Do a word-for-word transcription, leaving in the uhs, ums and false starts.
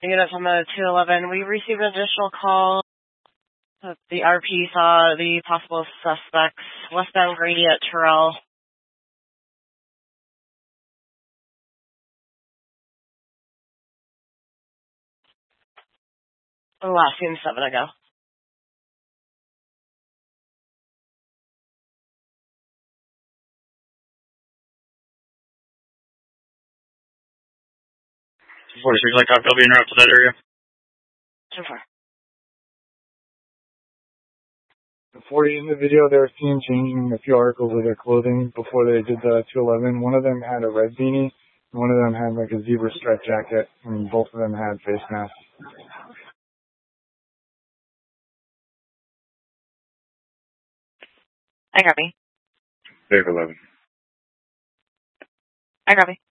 Unit from the two eleven, we received an additional call that the R P saw the possible suspects westbound Grady at Terrell. The last seen seven ago. forty-six Blackhawk, I'll be en route to that area. So far. forty in the video, they were seen changing a few articles of their clothing before they did the two eleven. One of them had a red beanie, and one of them had like a zebra striped jacket, and both of them had face masks. I copy. Dave eleven. I copy.